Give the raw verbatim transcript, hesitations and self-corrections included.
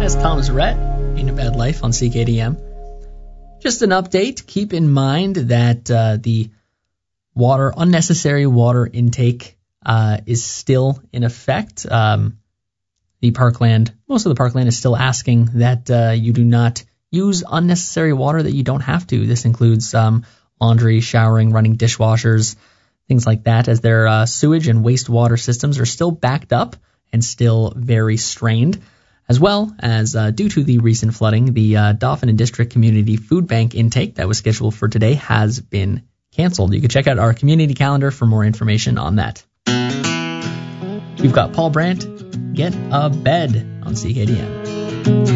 That's Thomas Rhett, Ain't a Bad Life on C K D M. Just an update. Keep in mind that uh, the water, unnecessary water intake uh, is still in effect. Um, the Parkland, most of the Parkland is still asking that uh, you do not use unnecessary water that you don't have to. This includes um, laundry, showering, running dishwashers, things like that, as their uh, sewage and wastewater systems are still backed up and still very strained. As well as, uh, due to the recent flooding, the uh, Dauphin and District Community Food Bank intake that was scheduled for today has been canceled. You can check out our community calendar for more information on that. You've got Paul Brandt, Get a Bed on C K D M.